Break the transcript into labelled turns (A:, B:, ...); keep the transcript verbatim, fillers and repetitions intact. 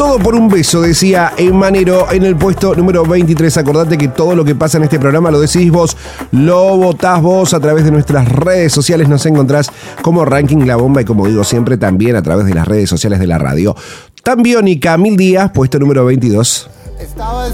A: Todo por un beso, decía Emanero en el puesto número veintitrés. Acordate que todo lo que pasa en este programa lo decidís vos, lo votás vos a través de nuestras redes sociales. Nos encontrás como Ranking La Bomba y, como digo siempre, también a través de las redes sociales de la radio. Tan Biónica, Mil Días, puesto número veintidós.
B: Estabas